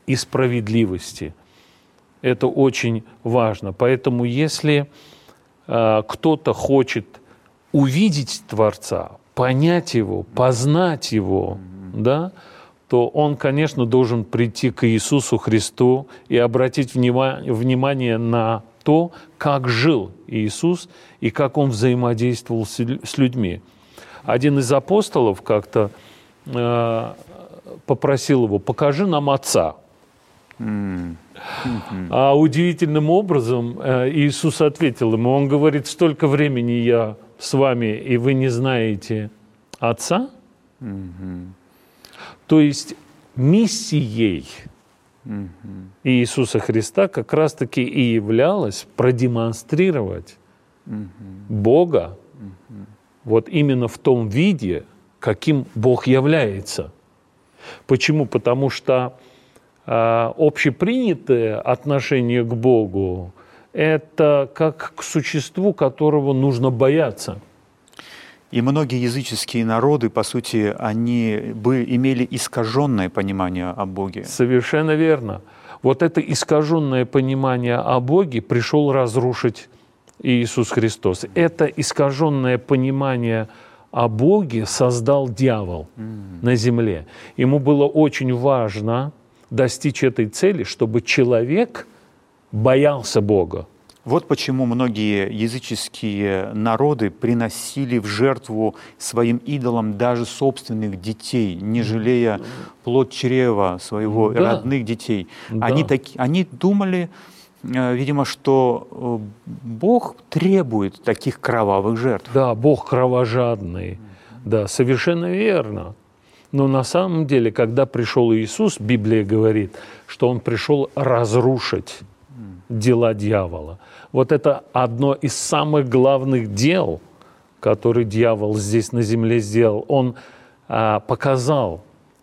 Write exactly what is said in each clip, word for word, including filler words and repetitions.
и справедливости. Это очень важно. Поэтому если э, кто-то хочет увидеть Творца, понять Его, познать Его, mm-hmm. да, то он, конечно, должен прийти к Иисусу Христу и обратить внимание, внимание на то, как жил Иисус и как Он взаимодействовал с, с людьми. Один из апостолов как-то э, попросил его: покажи нам Отца. Mm-hmm. А удивительным образом э, Иисус ответил ему, Он говорит: столько времени я с вами, и вы не знаете Отца? Mm-hmm. То есть миссией mm-hmm. Иисуса Христа как раз-таки и являлось продемонстрировать mm-hmm. Бога mm-hmm. вот именно в том виде, каким Бог является. Почему? Потому что э, общепринятое отношение к Богу – это как к существу, которого нужно бояться. И многие языческие народы, по сути, они бы имели искаженное понимание о Боге. Совершенно верно. Вот это искаженное понимание о Боге пришел разрушить Иисус Христос. Это искаженное понимание о Боге создал дьявол mm. на земле. Ему было очень важно достичь этой цели, чтобы человек боялся Бога. Вот почему многие языческие народы приносили в жертву своим идолам даже собственных детей, не жалея плод чрева своего да. родных детей. Да. Они, таки, они думали, видимо, что Бог требует таких кровавых жертв. Да, Бог кровожадный. Да, совершенно верно. Но на самом деле, когда пришел Иисус, Библия говорит, что Он пришел разрушить дела дьявола. Вот это одно из самых главных дел, которые дьявол здесь на земле сделал. Он а, показал,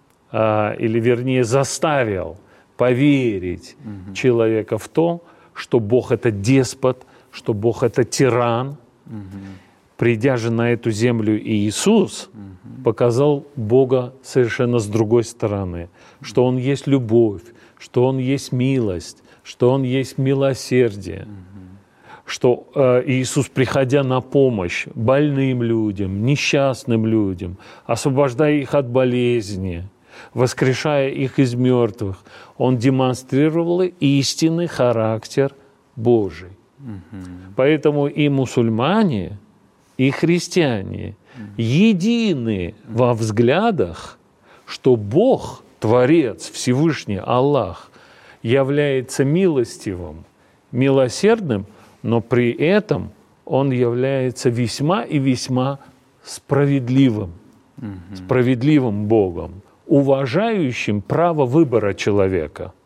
а, или вернее заставил поверить угу. человека в то, что Бог – это деспот, что Бог – это тиран. Угу. Придя же на эту землю Иисус угу. показал Бога совершенно с другой стороны, что Он есть любовь, что Он есть милость, что Он есть милосердие, mm-hmm. что э, Иисус, приходя на помощь больным людям, несчастным людям, освобождая их от болезни, воскрешая их из мертвых, Он демонстрировал истинный характер Божий. Mm-hmm. Поэтому и мусульмане, и христиане mm-hmm. едины mm-hmm. во взглядах, что Бог, Творец, Всевышний Аллах, является милостивым, милосердным, но при этом Он является весьма и весьма справедливым, mm-hmm. справедливым Богом, уважающим право выбора человека.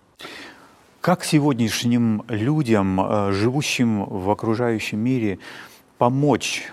Как сегодняшним людям, живущим в окружающем мире, помочь,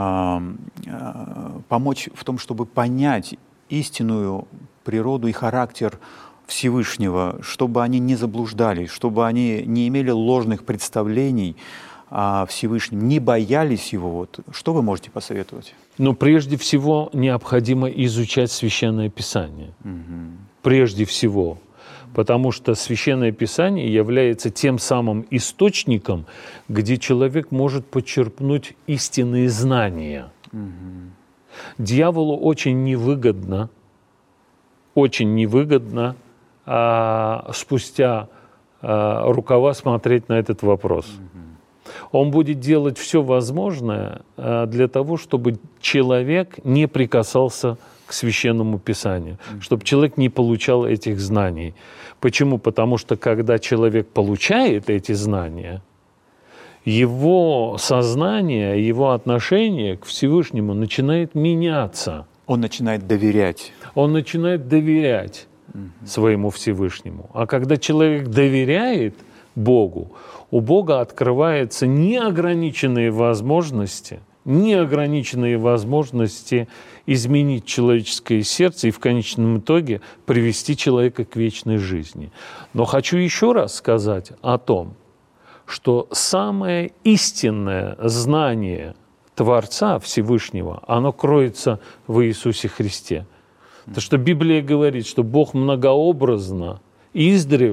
помочь в том, чтобы понять истинную природу и характер Всевышнего, чтобы они не заблуждались, чтобы они не имели ложных представлений о Всевышнем, не боялись Его? Вот. Что вы можете посоветовать? Но прежде всего необходимо изучать Священное Писание. Угу. Прежде всего. Потому что Священное Писание является тем самым источником, где человек может почерпнуть истинные знания. Угу. Дьяволу очень невыгодно, очень невыгодно а, спустя а, рукава смотреть на этот вопрос. Mm-hmm. Он будет делать все возможное а, для того, чтобы человек не прикасался к Священному Писанию, mm-hmm. чтобы человек не получал этих знаний. Почему? Потому что когда человек получает эти знания, его сознание, его отношение к Всевышнему начинает меняться. Он начинает доверять. Он начинает доверять mm-hmm. своему Всевышнему. А когда человек доверяет Богу, у Бога открываются неограниченные возможности, неограниченные возможности изменить человеческое сердце и в конечном итоге привести человека к вечной жизни. Но хочу еще раз сказать о том, что самое истинное знание Творца Всевышнего, оно кроется в Иисусе Христе. Потому что Библия говорит, что Бог многообразно издревле